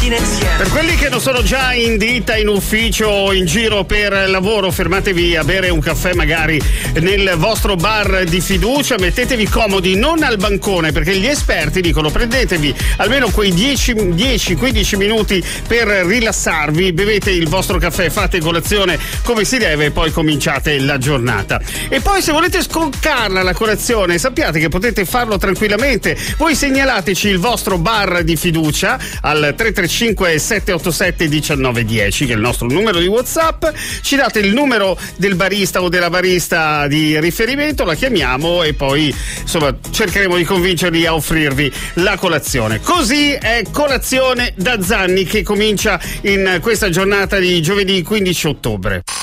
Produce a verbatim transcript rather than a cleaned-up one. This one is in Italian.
mattina insieme. Per quelli che non sono già in ditta, in ufficio o in giro per lavoro, fermatevi a bere un caffè magari nel vostro bar di fiducia, mettetevi comodi, non al bancone, perché gli esperti dicono prendetevi almeno quei dieci quindici minuti per rilassarvi, bevete il vostro caffè, fate colazione come si deve e poi cominciate la giornata. E poi se volete scoccarla la colazione, sappiate che potete farlo tranquillamente. Voi segnalateci il vostro bar di fiducia al tre tre cinque sette otto sette uno nove uno zero, che è il nostro numero di WhatsApp, ci date il numero del barista o della barista di riferimento, la chiamiamo e poi insomma cercheremo di convincerli a offrirvi la colazione. Così è Colazione da Zanni, che comincia in questa giornata di giovedì quindici ottobre.